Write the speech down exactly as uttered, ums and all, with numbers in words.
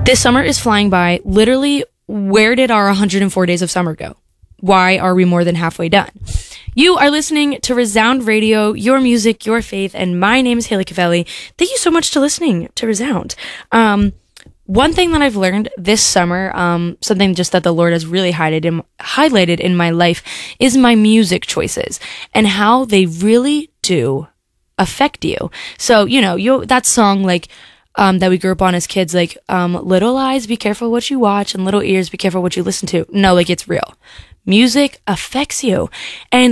This summer is flying by. Literally, where did our one hundred four days of summer go? Why are we more than halfway done? You are listening to Resound Radio, your music, your faith, and my name is Haley Cavelli. Thank you so much to listening to Resound. Um, one thing that I've learned this summer, um, something just that the Lord has really highlighted in, highlighted in my life, is my music choices and how they really do affect you. So, you know, you that song, like, Um, that we grew up on as kids, like, um, little eyes, be careful what you watch, and little ears, be careful what you listen to. No, like, it's real. Music affects you. And